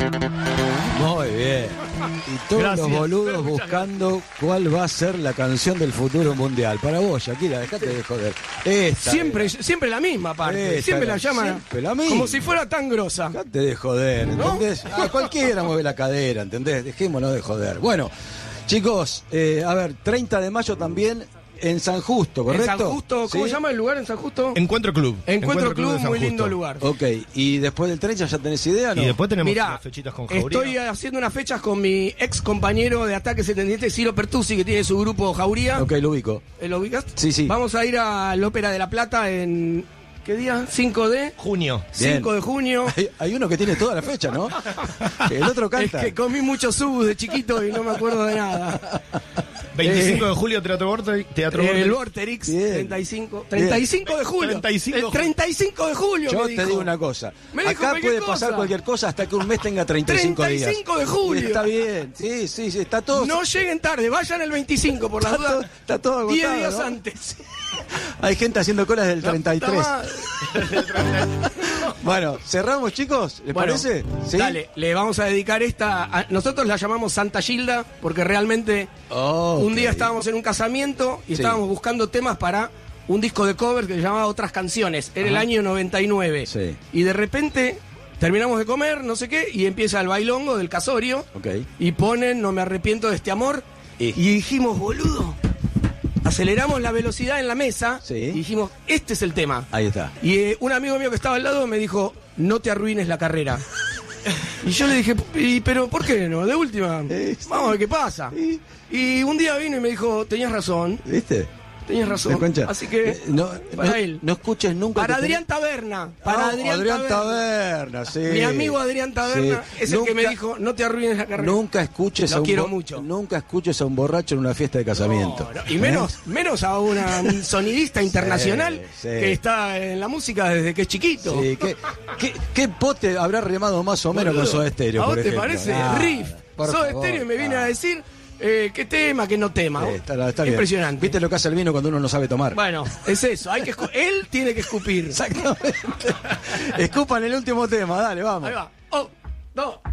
Muy bien. Y todos Gracias. los boludos buscando cuál va a ser la canción del futuro mundial. Para vos, Shakira, dejate de joder. Esta Siempre la misma parte. Esta Siempre la era llaman siempre la misma. como si fuera tan grosa. Dejate de joder, ¿entendés? A cualquiera mueve la cadera, ¿entendés? Dejémonos de joder. Bueno, chicos, a ver, 30 de mayo también en San Justo, ¿correcto? En San Justo, ¿cómo ¿Sí? se llama el lugar en San Justo? Encuentro Club. Encuentro Club, de San muy lindo Justo. lugar. Ok, y después del 30 ya tenés idea, ¿no? Y después tenemos Mirá, unas fechitas con Jauría. estoy haciendo unas fechas con mi ex compañero de Ataque 77, Ciro Pertusi, que tiene su grupo Jauría. Ok, lo ubico. ¿Lo ubicas? Sí, sí. Vamos a ir al Ópera de la Plata en... ¿Qué día? 5 de... Junio. Bien. 5 de junio. Hay uno que tiene toda la fecha, ¿no? El otro Es canta. que comí muchos subs de chiquito y no me acuerdo de nada. 25 de julio, Teatro Vorterix. El Vorterix, Bien. 35 de julio. 35 el 35 de julio. Yo me te dijo. digo una cosa. Me dijo Acá cualquier puede pasar cosa. cualquier cosa hasta que un mes tenga 35 días. 35 de julio. Está bien. Sí, está todo. No lleguen tarde, vayan el 25 por la Está duda. todo- está todo agotado, 10 días ¿no? antes. Hay gente haciendo colas del La 33. puta madre. Bueno, cerramos, chicos. ¿Les Bueno, parece? ¿Sí? Dale, le vamos a dedicar esta. Nosotros la llamamos Santa Gilda porque realmente Oh, un día ok. estábamos en un casamiento y Sí. estábamos buscando temas para un disco de cover que se llamaba Otras Canciones. Era el año 99. Sí. Y de repente terminamos de comer, no sé qué, y empieza el bailongo del casorio. Ok. Y ponen No me arrepiento de este amor. Y- Y dijimos, boludo. Aceleramos la velocidad en la mesa Sí. y dijimos, este es el tema. Ahí está. Y un amigo mío que estaba al lado me dijo, no te arruines la carrera. Y yo le dije, pero ¿por qué no? De última, Sí. vamos a ver qué pasa. Sí. Y un día vino y me dijo, tenías razón, ¿Viste? tenías razón. ¿Te cuenta? Así que, no, para no- él. no escuches nunca. Para que Adrián Taberna. Para Ah, Adrián, Taberna, sí. Mi amigo Adrián Taberna Sí. es el que me Nunca- dijo, no te arruines la carrera. Nunca escuches Lo a un quiero mucho. Nunca escuches a un borracho en una fiesta de casamiento. No, no, y menos a un sonidista internacional sí. que está en la música desde que es chiquito. Sí, ¿qué pote habrá remado más o menos con Soda Stereo? ¿A vos por te ejemplo? parece? Ah, Riff. por Soda favor, Stereo y me viene ah. a decir qué tema, qué no tema. Está bien. Impresionante. ¿Viste lo que hace el vino cuando uno no sabe tomar? Bueno, es eso. Él tiene que escupir. Exactamente. Escupan el último tema, dale, vamos. Ahí va. Oh, dos.